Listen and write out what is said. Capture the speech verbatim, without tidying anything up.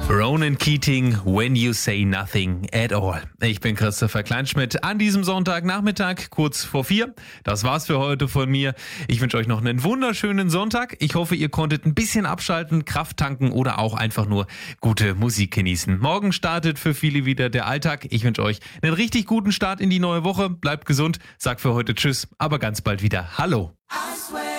Ronan Keating, When You Say Nothing at All. Ich bin Christopher Kleinschmidt an diesem Sonntagnachmittag, kurz vor vier. Das war's für heute von mir. Ich wünsche euch noch einen wunderschönen Sonntag. Ich hoffe, ihr konntet ein bisschen abschalten, Kraft tanken oder auch einfach nur gute Musik genießen. Morgen startet für viele wieder der Alltag. Ich wünsche euch einen richtig guten Start in die neue Woche. Bleibt gesund, sag für heute Tschüss, aber ganz bald wieder Hallo.